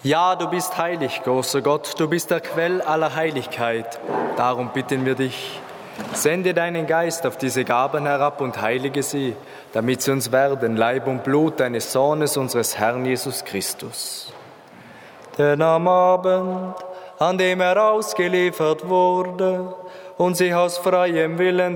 Ja, du bist heilig, großer Gott, du bist der Quell aller Heiligkeit. Darum bitten wir dich, sende deinen Geist auf diese Gaben herab und heilige sie, damit sie uns werden, Leib und Blut deines Sohnes, unseres Herrn Jesus Christus. Denn am Abend, an dem er ausgeliefert wurde und sich aus freiem Willen